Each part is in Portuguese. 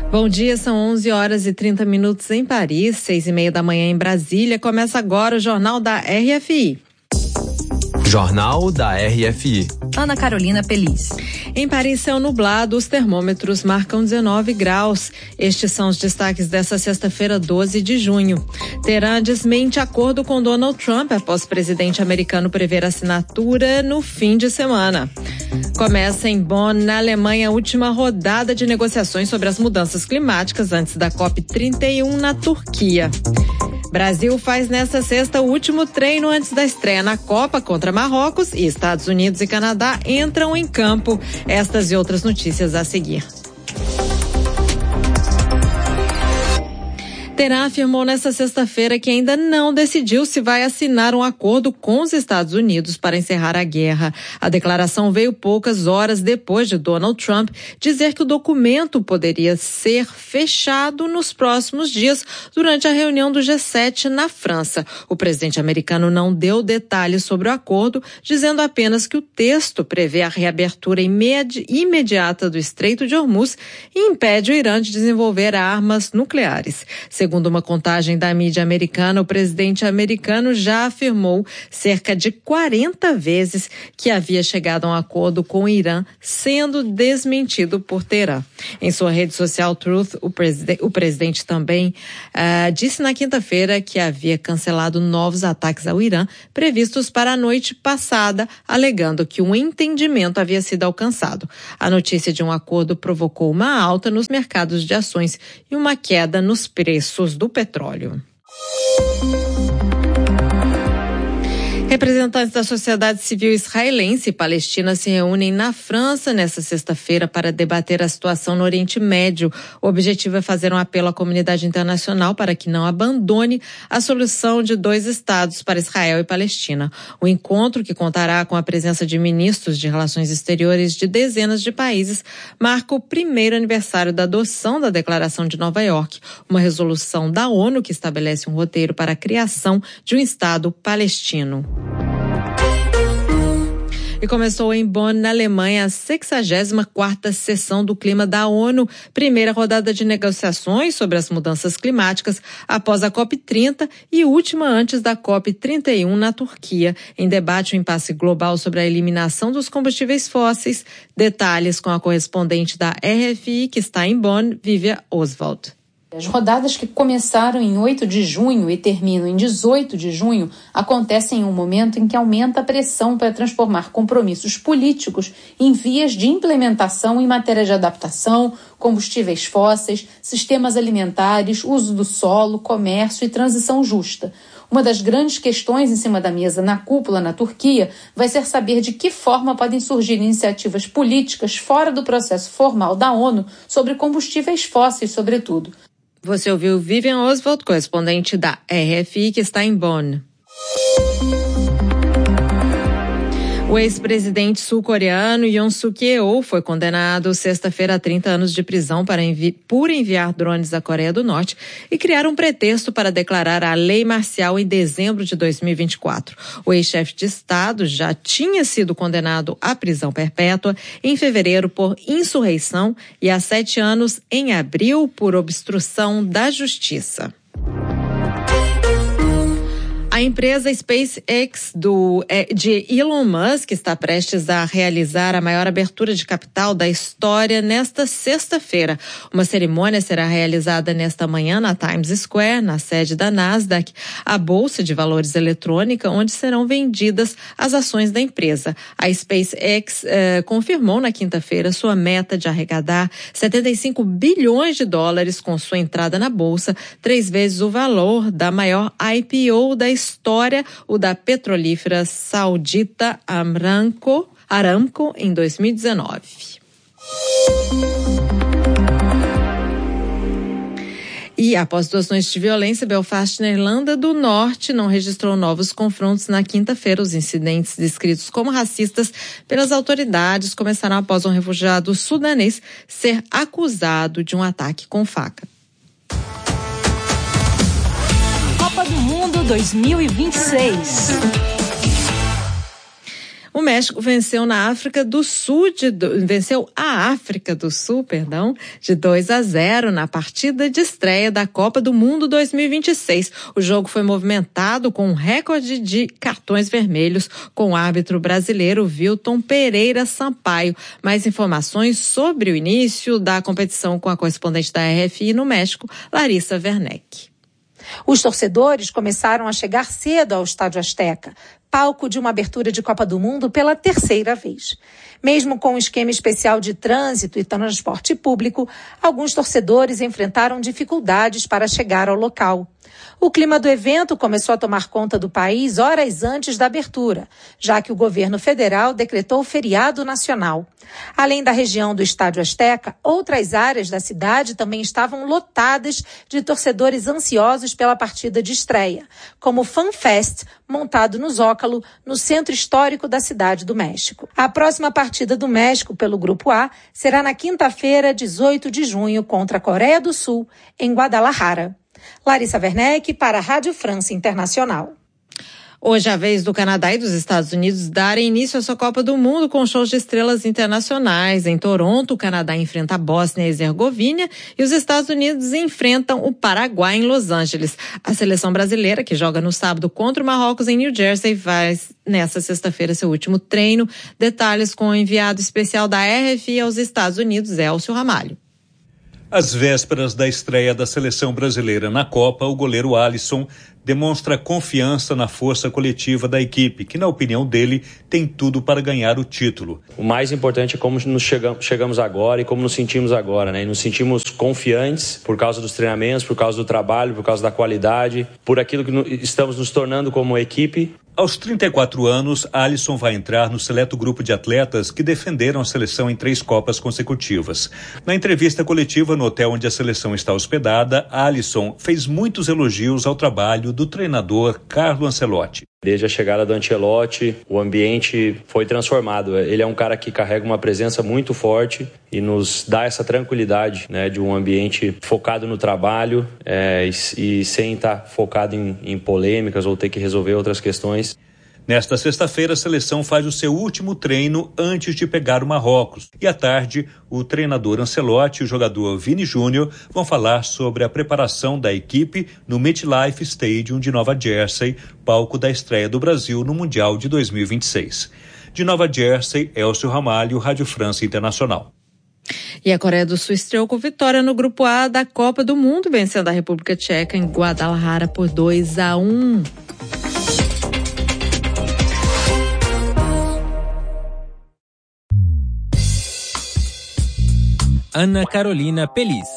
Bom dia, são 11h30 em Paris, 6h30 da manhã em Brasília. Começa agora o Jornal da RFI. Jornal da RFI. Ana Carolina Peliz. Em Paris, céu nublado, os termômetros marcam 19 graus. Estes são os destaques desta sexta-feira, 12 de junho. Teherã desmente acordo com Donald Trump após presidente americano prever assinatura no fim de semana. Começa em Bonn, na Alemanha, a última rodada de negociações sobre as mudanças climáticas antes da COP31 na Turquia. Brasil faz nesta sexta o último treino antes da estreia na Copa contra Marrocos e Estados Unidos e Canadá entram em campo. Estas e outras notícias a seguir. Teherã afirmou nesta sexta-feira que ainda não decidiu se vai assinar um acordo com os Estados Unidos para encerrar a guerra. A declaração veio poucas horas depois de Donald Trump dizer que o documento poderia ser fechado nos próximos dias durante a reunião do G7 na França. O presidente americano não deu detalhes sobre o acordo, dizendo apenas que o texto prevê a reabertura imediata do Estreito de Hormuz e impede o Irã de desenvolver armas nucleares. Segundo uma contagem da mídia americana, o presidente americano já afirmou cerca de 40 vezes que havia chegado a um acordo com o Irã, sendo desmentido por Teherã. Em sua rede social Truth, o presidente também disse na quinta-feira que havia cancelado novos ataques ao Irã previstos para a noite passada, alegando que um entendimento havia sido alcançado. A notícia de um acordo provocou uma alta nos mercados de ações e uma queda nos preços do petróleo. Representantes da sociedade civil israelense e palestina se reúnem na França nesta sexta-feira para debater a situação no Oriente Médio. O objetivo é fazer um apelo à comunidade internacional para que não abandone a solução de 2 estados para Israel e Palestina. O encontro, que contará com a presença de ministros de relações exteriores de dezenas de países, marca o primeiro aniversário da adoção da Declaração de Nova York, uma resolução da ONU que estabelece um roteiro para a criação de um Estado palestino. E começou em Bonn, na Alemanha, a 64ª sessão do Clima da ONU, primeira rodada de negociações sobre as mudanças climáticas após a COP30 e última antes da COP31 na Turquia. Em debate, o impasse global sobre a eliminação dos combustíveis fósseis. Detalhes com a correspondente da RFI, que está em Bonn, Vivian Oswald. As rodadas, que começaram em 8 de junho e terminam em 18 de junho, acontecem em um momento em que aumenta a pressão para transformar compromissos políticos em vias de implementação em matéria de adaptação, combustíveis fósseis, sistemas alimentares, uso do solo, comércio e transição justa. Uma das grandes questões em cima da mesa na cúpula na Turquia vai ser saber de que forma podem surgir iniciativas políticas fora do processo formal da ONU sobre combustíveis fósseis, sobretudo. Você ouviu Vivian Oswald, correspondente da RFI, que está em Bonn. O ex-presidente sul-coreano Yoon Suk-yeol foi condenado sexta-feira a 30 anos de prisão por enviar drones à Coreia do Norte e criar um pretexto para declarar a lei marcial em dezembro de 2024. O ex-chefe de Estado já tinha sido condenado à prisão perpétua em fevereiro por insurreição e a 7 anos em abril por obstrução da justiça. A empresa SpaceX de Elon Musk está prestes a realizar a maior abertura de capital da história nesta sexta-feira. Uma cerimônia será realizada nesta manhã na Times Square, na sede da Nasdaq, a bolsa de valores eletrônica, onde serão vendidas as ações da empresa. A SpaceX confirmou na quinta-feira sua meta de arrecadar 75 bilhões de dólares com sua entrada na bolsa, 3 vezes o valor da maior IPO da história, o da petrolífera saudita Aramco em 2019. E após 2 noites de violência, Belfast, na Irlanda do Norte, não registrou novos confrontos na quinta-feira. Os incidentes descritos como racistas pelas autoridades começaram após um refugiado sudanês ser acusado de um ataque com faca. Copa do Mundo 2026. O México venceu a África do Sul de 2-0 na partida de estreia da Copa do Mundo 2026. O jogo foi movimentado com um recorde de cartões vermelhos com o árbitro brasileiro Vilton Pereira Sampaio. Mais informações sobre o início da competição com a correspondente da RFI no México, Larissa Werneck. Os torcedores começaram a chegar cedo ao Estádio Azteca, palco de uma abertura de Copa do Mundo pela terceira vez. Mesmo com um esquema especial de trânsito e transporte público, alguns torcedores enfrentaram dificuldades para chegar ao local. O clima do evento começou a tomar conta do país horas antes da abertura, já que o governo federal decretou feriado nacional. Além da região do Estádio Azteca, outras áreas da cidade também estavam lotadas de torcedores ansiosos pela partida de estreia, como o Fan Fest, montado no Zócalo, no centro histórico da cidade do México. A próxima partida do México pelo Grupo A será na quinta-feira, 18 de junho, contra a Coreia do Sul, em Guadalajara. Larissa Werneck para a Rádio França Internacional. Hoje é a vez do Canadá e dos Estados Unidos darem início à sua Copa do Mundo com shows de estrelas internacionais. Em Toronto, o Canadá enfrenta a Bósnia e Herzegovina e os Estados Unidos enfrentam o Paraguai em Los Angeles. A seleção brasileira, que joga no sábado contra o Marrocos em New Jersey, faz nesta sexta-feira seu último treino. Detalhes com o enviado especial da RFI aos Estados Unidos, Elcio Ramalho. Às vésperas da estreia da seleção brasileira na Copa, o goleiro Alisson demonstra confiança na força coletiva da equipe, que, na opinião dele, tem tudo para ganhar o título. O mais importante é como nos chegamos agora e como nos sentimos agora, né? E nos sentimos confiantes por causa dos treinamentos, por causa do trabalho, por causa da qualidade, por aquilo que estamos nos tornando como equipe. Aos 34 anos, Alisson vai entrar no seleto grupo de atletas que defenderam a seleção em 3 Copas consecutivas. Na entrevista coletiva no hotel onde a seleção está hospedada, Alisson fez muitos elogios ao trabalho do treinador Carlo Ancelotti. Desde a chegada do Ancelotti, o ambiente foi transformado. Ele é um cara que carrega uma presença muito forte e nos dá essa tranquilidade, né, de um ambiente focado no trabalho e sem estar focado em polêmicas ou ter que resolver outras questões. Nesta sexta-feira, a seleção faz o seu último treino antes de pegar o Marrocos. E à tarde, o treinador Ancelotti e o jogador Vini Júnior vão falar sobre a preparação da equipe no MetLife Stadium de Nova Jersey, palco da estreia do Brasil no Mundial de 2026. De Nova Jersey, Elcio Ramalho, Rádio França Internacional. E a Coreia do Sul estreou com vitória no Grupo A da Copa do Mundo, vencendo a República Tcheca em Guadalajara por 2-1. Ana Carolina Pelis.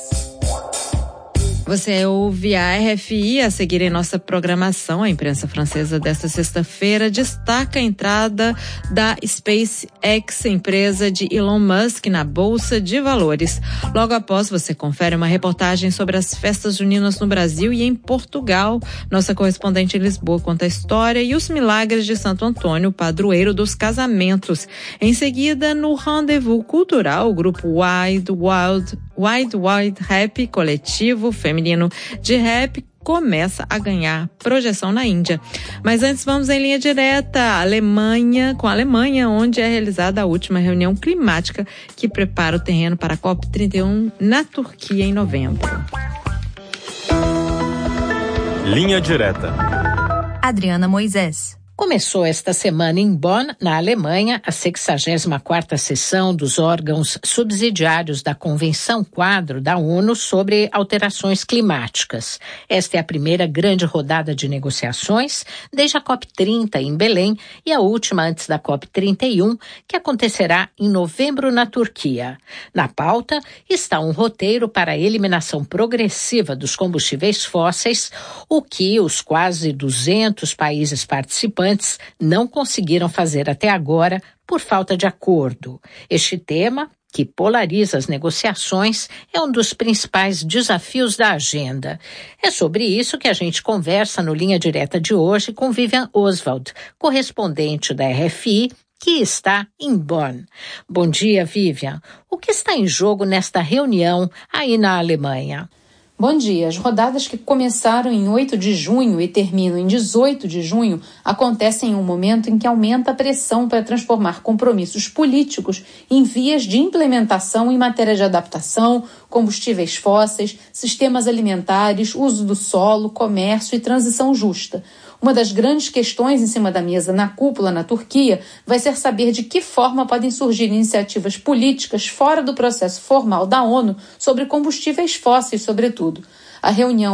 Você ouve a RFI a seguir em nossa programação. A imprensa francesa desta sexta-feira destaca a entrada da SpaceX, empresa de Elon Musk, na Bolsa de Valores. Logo após, você confere uma reportagem sobre as festas juninas no Brasil e em Portugal. Nossa correspondente em Lisboa conta a história e os milagres de Santo Antônio, padroeiro dos casamentos. Em seguida, no Rendezvous Cultural, o grupo Wild Wild Rap, coletivo feminino de rap, começa a ganhar projeção na Índia. Mas antes vamos em linha direta com a Alemanha, onde é realizada a última reunião climática que prepara o terreno para a COP31 na Turquia em novembro. Linha direta. Adriana Moisés. Começou esta semana em Bonn, na Alemanha, a 64ª sessão dos órgãos subsidiários da Convenção Quadro da ONU sobre alterações climáticas. Esta é a primeira grande rodada de negociações desde a COP30 em Belém e a última antes da COP31, que acontecerá em novembro na Turquia. Na pauta está um roteiro para a eliminação progressiva dos combustíveis fósseis, o que os quase 200 países participantes não conseguiram fazer até agora por falta de acordo. Este tema, que polariza as negociações, é um dos principais desafios da agenda. É sobre isso que a gente conversa no Linha Direta de hoje com Vivian Oswald, correspondente da RFI, que está em Bonn. Bom dia, Vivian. O que está em jogo nesta reunião aí na Alemanha? Bom dia. As rodadas que começaram em 8 de junho e terminam em 18 de junho acontecem em um momento em que aumenta a pressão para transformar compromissos políticos em vias de implementação em matéria de adaptação, combustíveis fósseis, sistemas alimentares, uso do solo, comércio e transição justa. Uma das grandes questões em cima da mesa na cúpula na Turquia vai ser saber de que forma podem surgir iniciativas políticas fora do processo formal da ONU sobre combustíveis fósseis, sobretudo. A reunião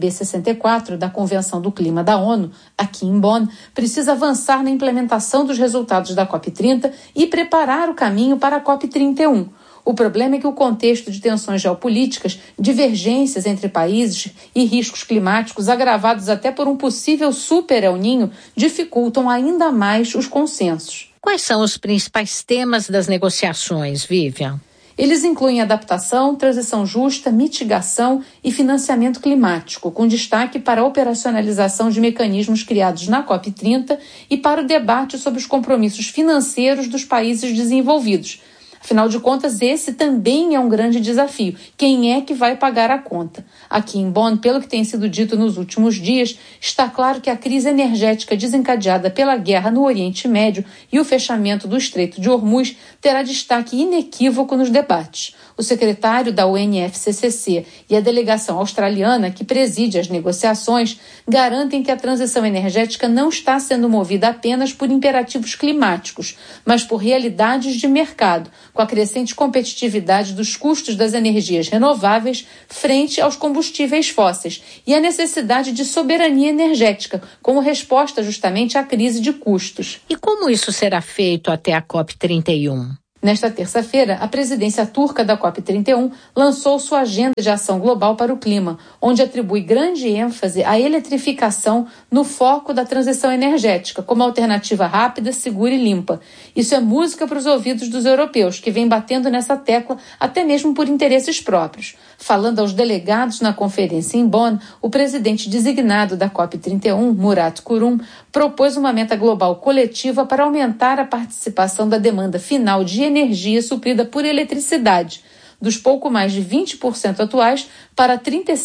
SB64 da Convenção do Clima da ONU, aqui em Bonn, precisa avançar na implementação dos resultados da COP30 e preparar o caminho para a COP31. O problema é que o contexto de tensões geopolíticas, divergências entre países e riscos climáticos agravados até por um possível super El Niño dificultam ainda mais os consensos. Quais são os principais temas das negociações, Vivian? Eles incluem adaptação, transição justa, mitigação e financiamento climático, com destaque para a operacionalização de mecanismos criados na COP30 e para o debate sobre os compromissos financeiros dos países desenvolvidos. Afinal de contas, esse também é um grande desafio. Quem é que vai pagar a conta? Aqui em Bonn, pelo que tem sido dito nos últimos dias, está claro que a crise energética desencadeada pela guerra no Oriente Médio e o fechamento do Estreito de Hormuz terá destaque inequívoco nos debates. O secretário da UNFCCC e a delegação australiana, que preside as negociações, garantem que a transição energética não está sendo movida apenas por imperativos climáticos, mas por realidades de mercado, com a crescente competitividade dos custos das energias renováveis frente aos combustíveis fósseis e a necessidade de soberania energética como resposta justamente à crise de custos. E como isso será feito até a COP31? Nesta terça-feira, a presidência turca da COP31 lançou sua agenda de ação global para o clima, onde atribui grande ênfase à eletrificação no foco da transição energética, como alternativa rápida, segura e limpa. Isso é música para os ouvidos dos europeus, que vêm batendo nessa tecla até mesmo por interesses próprios. Falando aos delegados na conferência em Bonn, o presidente designado da COP31, Murat Kurum, propôs uma meta global coletiva para aumentar a participação da demanda final de energia suprida por eletricidade, dos pouco mais de 20% atuais para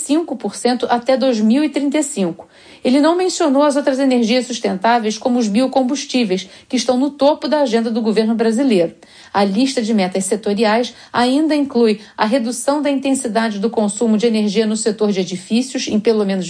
35% até 2035. Ele não mencionou as outras energias sustentáveis, como os biocombustíveis, que estão no topo da agenda do governo brasileiro. A lista de metas setoriais ainda inclui a redução da intensidade do consumo de energia no setor de edifícios em pelo menos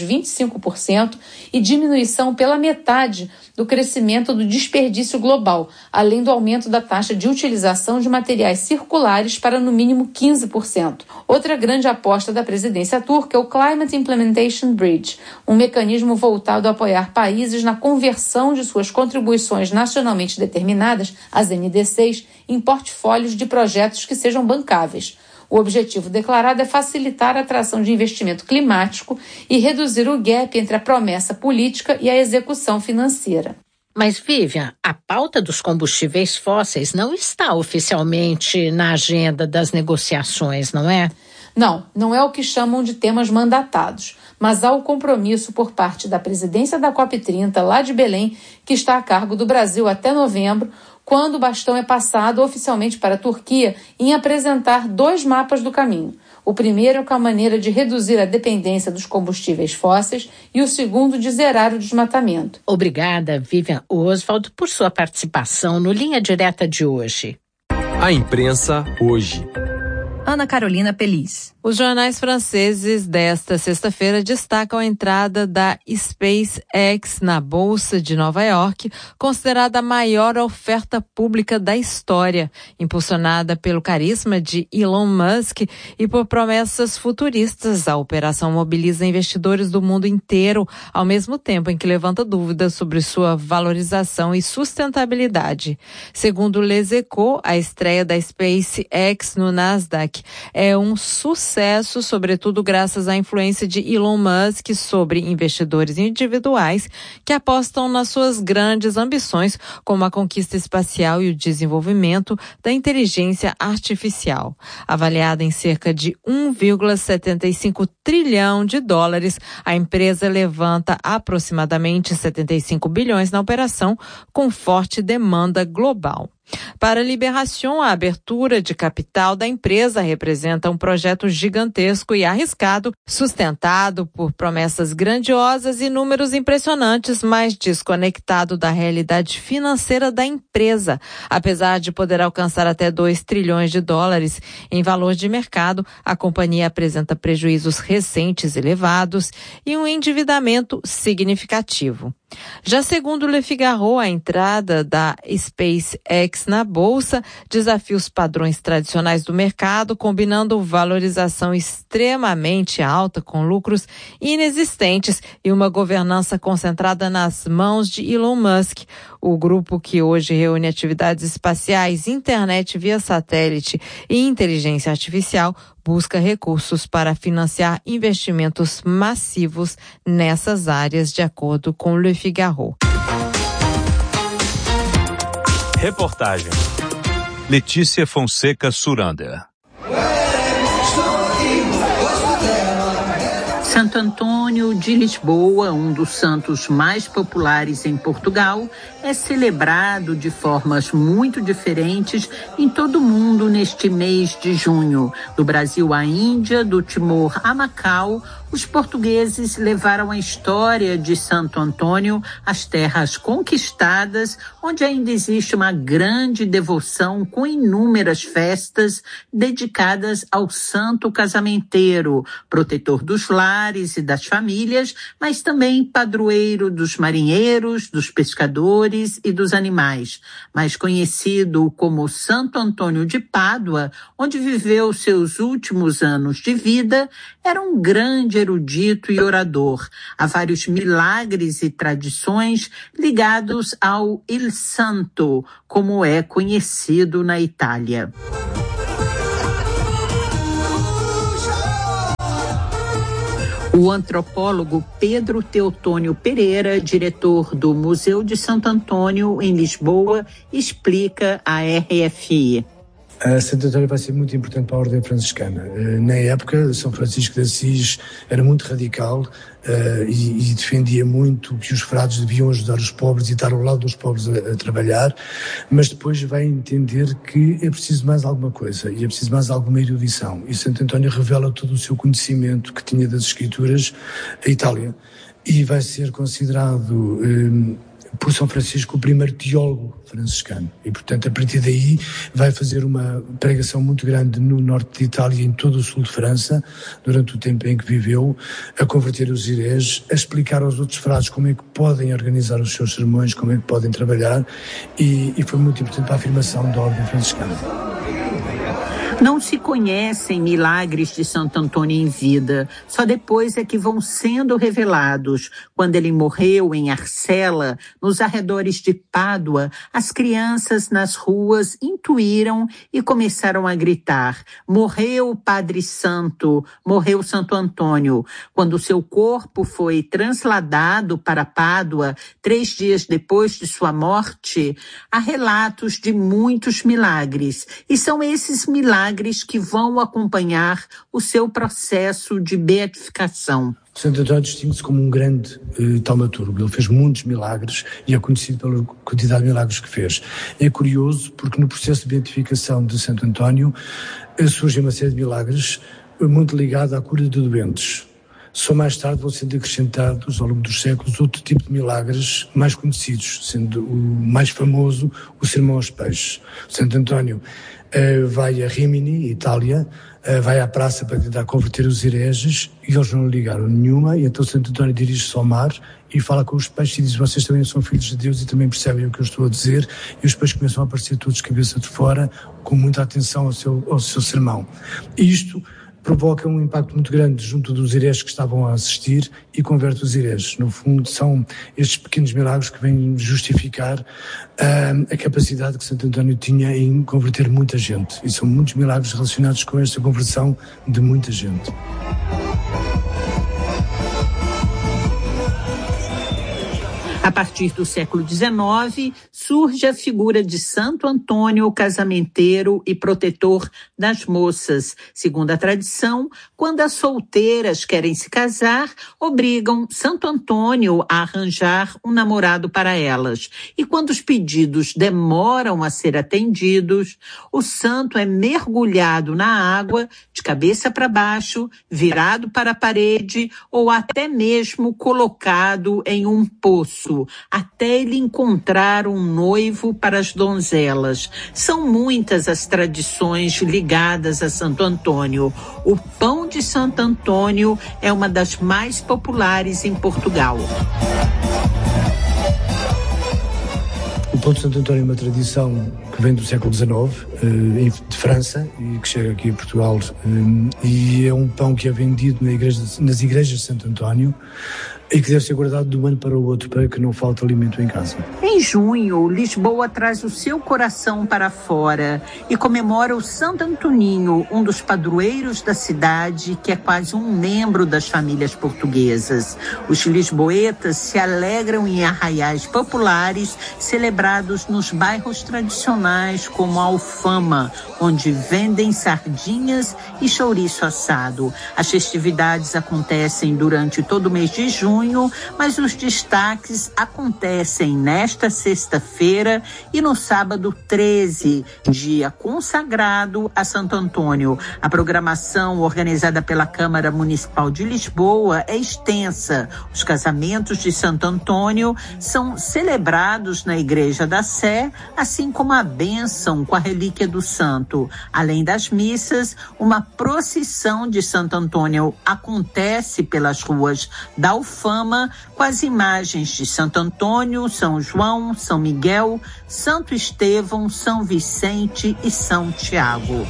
25% e diminuição pela metade do crescimento do desperdício global, além do aumento da taxa de utilização de materiais circulares para no mínimo 15%. Outra grande aposta da presidência turca é o Climate Implementation Bridge, um mecanismo voltado a apoiar países na conversão de suas contribuições nacionalmente determinadas, as NDCs, em portfólios de projetos que sejam bancáveis. O objetivo declarado é facilitar a atração de investimento climático e reduzir o gap entre a promessa política e a execução financeira. Mas, Vivian, a pauta dos combustíveis fósseis não está oficialmente na agenda das negociações, não é? Não é o que chamam de temas mandatados, mas há o compromisso por parte da presidência da COP30, lá de Belém, que está a cargo do Brasil até novembro, quando o bastão é passado oficialmente para a Turquia em apresentar 2 mapas do caminho. O primeiro é com a maneira de reduzir a dependência dos combustíveis fósseis e o segundo de zerar o desmatamento. Obrigada, Vivian Oswald, por sua participação no Linha Direta de hoje. A imprensa hoje. Ana Carolina Pelis. Os jornais franceses desta sexta-feira destacam a entrada da SpaceX na Bolsa de Nova York, considerada a maior oferta pública da história, impulsionada pelo carisma de Elon Musk e por promessas futuristas. A operação mobiliza investidores do mundo inteiro, ao mesmo tempo em que levanta dúvidas sobre sua valorização e sustentabilidade. Segundo Les Echos, a estreia da SpaceX no Nasdaq é um sucesso, sobretudo graças à influência de Elon Musk sobre investidores individuais que apostam nas suas grandes ambições, como a conquista espacial e o desenvolvimento da inteligência artificial. Avaliada em cerca de 1,75 trilhão de dólares, a empresa levanta aproximadamente 75 bilhões na operação, com forte demanda global. Para Libération, a abertura de capital da empresa representa um projeto gigantesco e arriscado, sustentado por promessas grandiosas e números impressionantes, mas desconectado da realidade financeira da empresa. Apesar de poder alcançar até 2 trilhões de dólares em valor de mercado, a companhia apresenta prejuízos recentes elevados e um endividamento significativo. Já segundo Le Figaro, a entrada da SpaceX na bolsa desafia os padrões tradicionais do mercado, combinando valorização extremamente alta com lucros inexistentes e uma governança concentrada nas mãos de Elon Musk. O grupo, que hoje reúne atividades espaciais, internet via satélite e inteligência artificial, busca recursos para financiar investimentos massivos nessas áreas, de acordo com Le Figaro. Reportagem Letícia Fonseca Surander. Santo Antônio de Lisboa, um dos santos mais populares em Portugal, é celebrado de formas muito diferentes em todo o mundo neste mês de junho. Do Brasil à Índia, do Timor a Macau, os portugueses levaram a história de Santo Antônio às terras conquistadas, onde ainda existe uma grande devoção com inúmeras festas dedicadas ao santo casamenteiro, protetor dos lares e das famílias, mas também padroeiro dos marinheiros, dos pescadores e dos animais. Mais conhecido como Santo Antônio de Pádua, onde viveu seus últimos anos de vida, era um grande erudito e orador. Há vários milagres e tradições ligados ao Il Santo, como é conhecido na Itália. O antropólogo Pedro Teotônio Pereira, diretor do Museu de Santo Antônio, em Lisboa, explica à RFI. Santo Antônio vai ser muito importante para a Ordem Franciscana. Na época, São Francisco de Assis era muito radical e defendia muito que os frades deviam ajudar os pobres e estar ao lado dos pobres a trabalhar, mas depois vai entender que é preciso mais alguma coisa e é preciso mais alguma erudição. E Santo Antônio revela todo o seu conhecimento que tinha das Escrituras à Itália e vai ser considerado por São Francisco o primeiro teólogo franciscano e, portanto, a partir daí vai fazer uma pregação muito grande no norte de Itália e em todo o sul de França, durante o tempo em que viveu, a converter os hereges, a explicar aos outros frades como é que podem organizar os seus sermões, como é que podem trabalhar e foi muito importante para a afirmação da Ordem Franciscana. Não se conhecem milagres de Santo Antônio em vida, só depois é que vão sendo revelados. Quando ele morreu em Arcela, nos arredores de Pádua, as crianças nas ruas intuíram e começaram a gritar: morreu o Padre Santo, morreu Santo Antônio. Quando seu corpo foi transladado para Pádua, 3 dias depois de sua morte, há relatos de muitos milagres, e são esses milagres que vão acompanhar o seu processo de beatificação. Santo Antônio distingue-se como um grande taumaturgo. Ele fez muitos milagres e é conhecido pela quantidade de milagres que fez. É curioso porque no processo de beatificação de Santo Antônio surge uma série de milagres muito ligada à cura de doentes. Só mais tarde vão sendo acrescentados ao longo dos séculos outro tipo de milagres mais conhecidos, sendo o mais famoso o Sermão aos Peixes. Santo Antônio vai a Rimini, Itália, vai à praça para tentar converter os hereges e eles não ligaram nenhuma, e então Santo Antônio dirige-se ao mar e fala com os peixes e diz: vocês também são filhos de Deus e também percebem o que eu estou a dizer, e os peixes começam a aparecer todos de cabeça de fora, com muita atenção ao seu sermão. E isto provoca um impacto muito grande junto dos hereges que estavam a assistir e converte os hereges. No fundo, são estes pequenos milagres que vêm justificar a capacidade que Santo Antônio tinha em converter muita gente. E são muitos milagres relacionados com esta conversão de muita gente. A A partir do século XIX, surge a figura de Santo Antônio, casamenteiro e protetor das moças. Segundo a tradição, quando as solteiras querem se casar, obrigam Santo Antônio a arranjar um namorado para elas. E quando os pedidos demoram a ser atendidos, o santo é mergulhado na água, de cabeça para baixo, virado para a parede ou até mesmo colocado em um poço, até ele encontrar um noivo para as donzelas. São muitas as tradições ligadas a Santo Antônio. O pão de Santo Antônio é uma das mais populares em Portugal. O pão de Santo Antônio é uma tradição que vem do século XIX, de França, e que chega aqui a Portugal, e é um pão que é vendido nas igrejas de Santo Antônio, e que deve ser guardado de um ano para o outro para que não falte alimento em casa. Em junho, Lisboa traz o seu coração para fora e comemora o Santo Antoninho, um dos padroeiros da cidade, que é quase um membro das famílias portuguesas. Os lisboetas se alegram em arraiais populares celebrados nos bairros tradicionais como a Alfama, onde vendem sardinhas e chouriço assado. As festividades acontecem durante todo o mês de junho, mas os destaques acontecem nesta sexta-feira e no sábado 13, dia consagrado a Santo Antônio. A programação organizada pela Câmara Municipal de Lisboa é extensa. Os casamentos de Santo Antônio são celebrados na Igreja da Sé, assim como a bênção com a relíquia do santo. Além das missas, uma procissão de Santo Antônio acontece pelas ruas da Alfama, com as imagens de Santo Antônio, São João, São Miguel, Santo Estevão, São Vicente e São Tiago.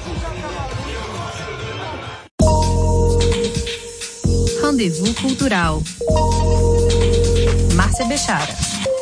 Rendezvous Cultural. Márcia Bechara.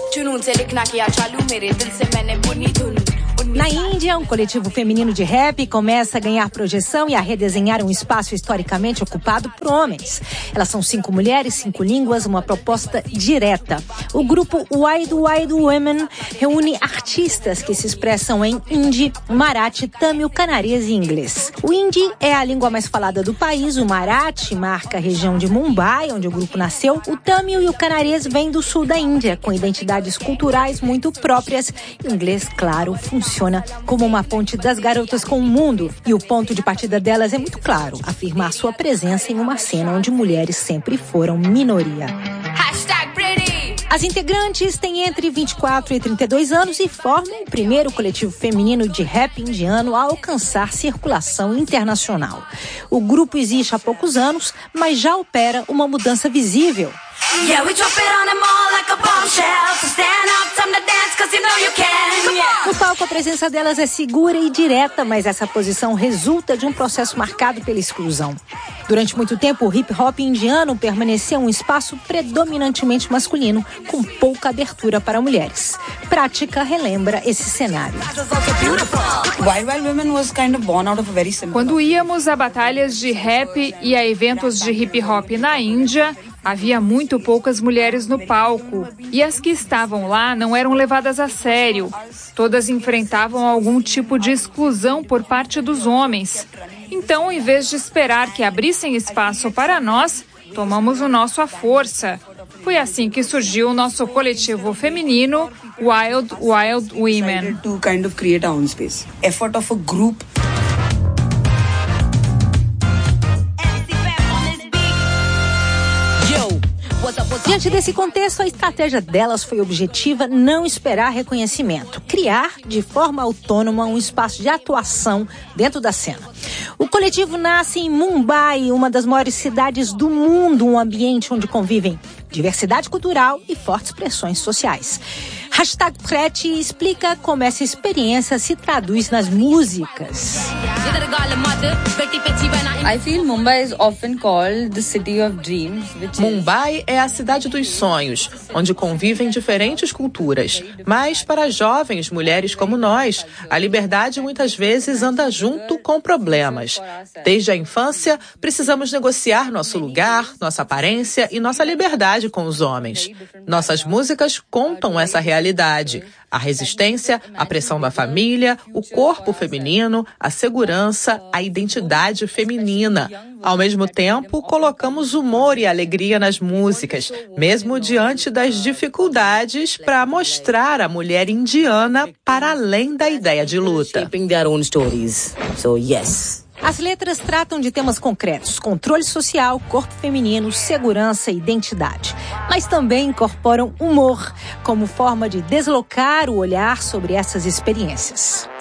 Na Índia, um coletivo feminino de rap começa a ganhar projeção e a redesenhar um espaço historicamente ocupado por homens. Elas são 5 mulheres, 5 línguas, uma proposta direta. O grupo Wild Wild Women reúne artistas que se expressam em hindi, marathi, tâmil, canarês e inglês. O hindi é a língua mais falada do país, o marathi marca a região de Mumbai, onde o grupo nasceu, o tâmil e o canarês vêm do sul da Índia, com identidades culturais muito próprias. O inglês, claro, funciona como uma ponte das garotas com o mundo. E o ponto de partida delas é muito claro: afirmar sua presença em uma cena onde mulheres sempre foram minoria. As integrantes têm entre 24 e 32 anos e formam o primeiro coletivo feminino de rap indiano a alcançar circulação internacional. O grupo existe há poucos anos, mas já opera uma mudança visível. No palco, a presença delas é segura e direta, mas essa posição resulta de um processo marcado pela exclusão. Durante muito tempo, o hip-hop indiano permaneceu um espaço predominantemente masculino, com pouca abertura para mulheres. Prática relembra esse cenário. Quando íamos a batalhas de rap e a eventos de hip-hop na Índia, havia muito poucas mulheres no palco, e as que estavam lá não eram levadas a sério. Todas enfrentavam algum tipo de exclusão por parte dos homens. Então, em vez de esperar que abrissem espaço para nós, tomamos o nosso à força. Foi assim que surgiu o nosso coletivo feminino, Wild Wild Women. Diante desse contexto, a estratégia delas foi objetiva: não esperar reconhecimento, criar de forma autônoma um espaço de atuação dentro da cena. O coletivo nasce em Mumbai, uma das maiores cidades do mundo, um ambiente onde convivem diversidade cultural e fortes pressões sociais. #Preti explica como essa experiência se traduz nas músicas. I feel Mumbai is often called the city of dreams. Mumbai é a cidade dos sonhos, onde convivem diferentes culturas. Mas para jovens mulheres como nós, a liberdade muitas vezes anda junto com problemas. Desde a infância, precisamos negociar nosso lugar, nossa aparência e nossa liberdade com os homens. Nossas músicas contam essa realidade. A resistência, a pressão da família, o corpo feminino, a segurança, a identidade feminina. Ao mesmo tempo, colocamos humor e alegria nas músicas, mesmo diante das dificuldades, para mostrar a mulher indiana para além da ideia de luta. As letras tratam de temas concretos: controle social, corpo feminino, segurança e identidade. Mas também incorporam humor, como forma de deslocar o olhar sobre essas experiências.